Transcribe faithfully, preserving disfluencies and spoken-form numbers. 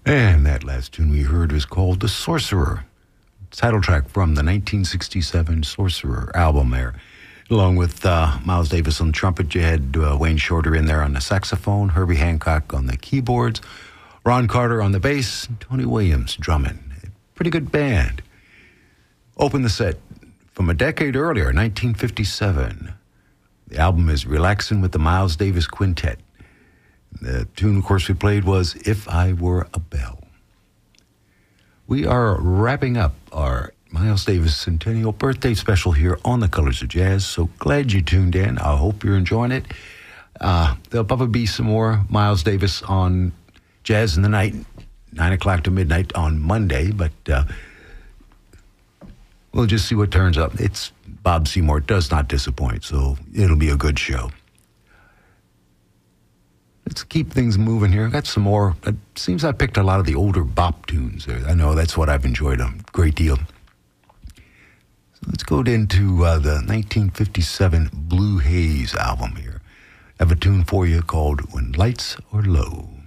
And that last tune we heard was called The Sorcerer, title track from the nineteen sixty-seven Sorcerer album there. Along with uh, Miles Davis on trumpet, you had uh, Wayne Shorter in there on the saxophone, Herbie Hancock on the keyboards, Ron Carter on the bass, and Tony Williams drumming. Pretty good band. Opened the set from a decade earlier, nineteen fifty-seven. The album is Relaxin' with the Miles Davis Quintet. The tune, of course, we played was If I Were a Bell. We are wrapping up our Miles Davis Centennial Birthday Special here on The Colors of Jazz. So glad you tuned in. I hope you're enjoying it. Uh, there'll probably be some more Miles Davis on Jazz in the Night, nine o'clock to midnight on Monday, but uh, we'll just see what turns up. It's Bob Seymour does not disappoint, so it'll be a good show. Let's keep things moving here. Got some more. It seems I picked a lot of the older bop tunes. I know that's what I've enjoyed a great deal. So let's go into uh, the nineteen fifty-seven Blue Haze album here. I have a tune for you called When Lights Are Low.